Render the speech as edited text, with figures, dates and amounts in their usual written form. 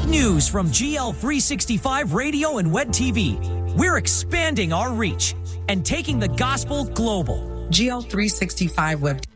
Big news from GL365 Radio and Web TV. We're expanding our reach and taking the gospel global. GL365 Web